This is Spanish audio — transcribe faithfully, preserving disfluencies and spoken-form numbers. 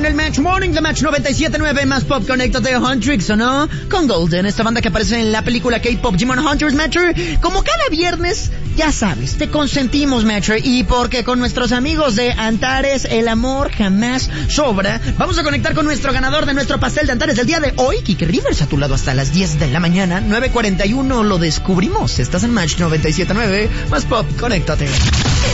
el Match Morning de Match noventa y siete punto nueve, más pop, conéctate a Huntrix, ¿o no? Con Golden, esta banda que aparece en la película K-Pop Demon Hunters, Matcher. Como cada viernes, ya sabes, te consentimos, Matcher, y porque con nuestros amigos de Antares el amor jamás sobra, vamos a conectar con nuestro ganador de nuestro pastel de Antares del día de hoy, Kike Rivers, a tu lado hasta las diez de la mañana, nueve cuarenta y uno, lo descubrimos. Estás en Match noventa y siete punto nueve, más pop, conéctate.